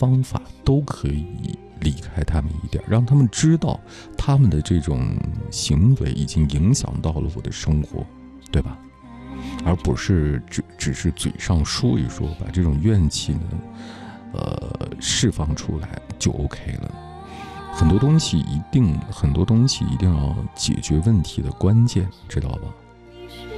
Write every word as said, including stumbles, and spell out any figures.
方法都可以离开他们一点，让他们知道他们的这种行为已经影响到了我的生活，对吧？而不是只只是嘴上说一说，把这种怨气呢，呃，释放出来就 OK 了。很多东西一定，很多东西一定要解决问题的关键，知道吧？